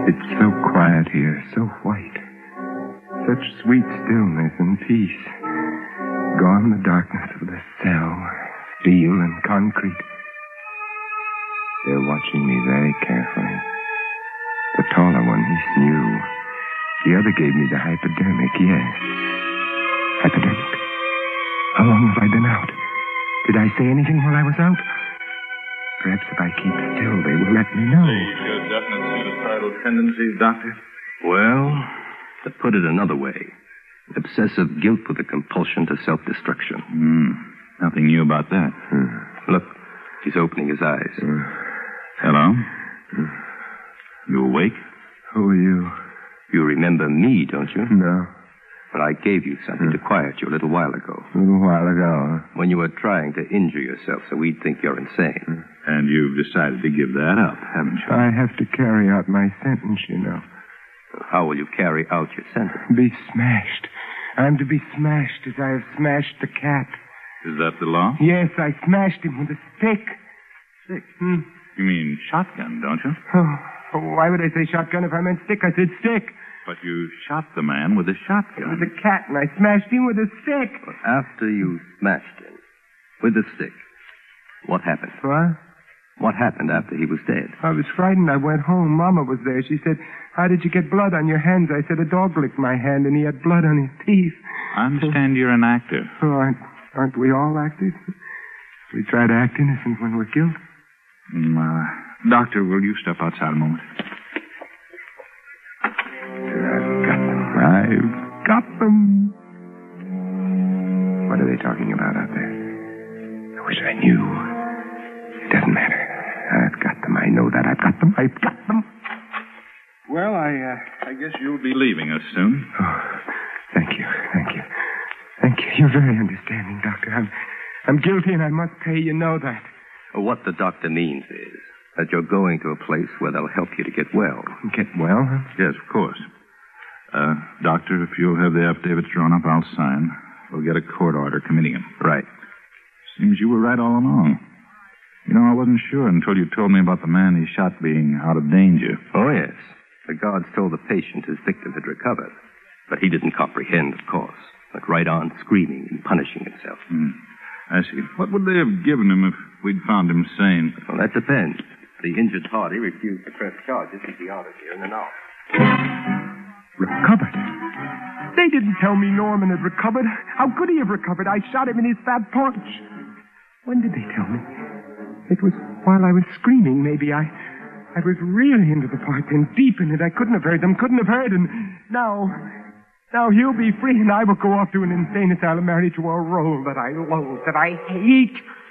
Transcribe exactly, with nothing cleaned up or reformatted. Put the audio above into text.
It's so quiet here, so white. Such sweet stillness and peace. Gone the darkness of the cell, steel and concrete. They're watching me very carefully. The taller one, he's new. The other gave me the hypodermic, yes. Hypodermic. How long have I been out? Did I say anything while I was out? Perhaps if I keep still, they will let me know. Your definite suicidal tendencies, Doctor? Well, to put it another way, obsessive guilt with a compulsion to self-destruction. Hmm. Nothing new about that. Hmm. Look, he's opening his eyes. Uh, Hello? Uh, you awake? Who are you? You remember me, don't you? No. But I gave you something to quiet you a little while ago. A little while ago. When you were trying to injure yourself so we'd think you're insane. And you've decided to give that up, haven't you? I have to carry out my sentence, you know. How will you carry out your sentence? Be smashed. I'm to be smashed as I have smashed the cat. Is that the law? Yes, I smashed him with a stick. Stick? Hmm. You mean shotgun, don't you? Oh, why would I say shotgun if I meant stick? I said stick. But you shot the man with a shotgun. With a cat, and I smashed him with a stick. But after you smashed him with a stick, what happened? What? What happened after he was dead? I was frightened. I went home. Mama was there. She said, how did you get blood on your hands? I said, a dog licked my hand, and he had blood on his teeth. I understand you're an actor. Oh, aren't, aren't we all actors? We try to act innocent when we're guilty. Mm, uh, doctor, will you step outside a moment? I've got them. I've got them. What are they talking about out there? I wish I knew. It doesn't matter. I've got them. I know that. I've got them. I've got them. Well, I uh, I guess you'll be leaving us soon. Oh, thank you. Thank you. Thank you. You're very understanding, Doctor. I'm, I'm guilty and I must pay. You know that. What the doctor means is that you're going to a place where they'll help you to get well. Get well, huh? Yes, of course. Uh, doctor, if you'll have the affidavits drawn up, I'll sign. We'll get a court order committing him. Right. Seems you were right all along. You know, I wasn't sure until you told me about the man he shot being out of danger. Oh, yes. The guards told the patient his victim had recovered. But he didn't comprehend, of course. Went right on screaming and punishing himself. Hmm. I see. What would they have given him if we'd found him sane? Well, that depends. The injured party refused to press charges. He'd be out of here in an hour. Recovered? They didn't tell me Norman had recovered. How could he have recovered? I shot him in his fat paunch. When did they tell me? It was while I was screaming, maybe. I I was really into the part and deep in it. I couldn't have heard them, couldn't have heard. And now, now he'll be free and I will go off to an insane asylum married to a role that I loathe, that I hate.